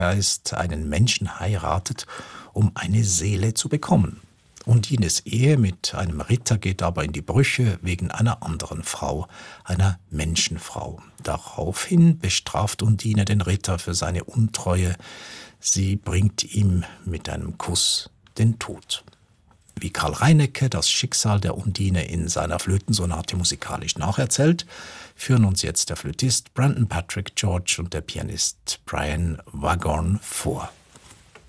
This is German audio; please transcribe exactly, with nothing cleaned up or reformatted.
Geist einen Menschen heiratet, um eine Seele zu bekommen. Undines Ehe mit einem Ritter geht aber in die Brüche wegen einer anderen Frau, einer Menschenfrau. Daraufhin bestraft Undine den Ritter für seine Untreue. Sie bringt ihm mit einem Kuss den Tod. Wie Karl Reinecke das Schicksal der Undine in seiner Flötensonate musikalisch nacherzählt, führen uns jetzt der Flötist Brandon Patrick George und der Pianist Brian Waghorn vor.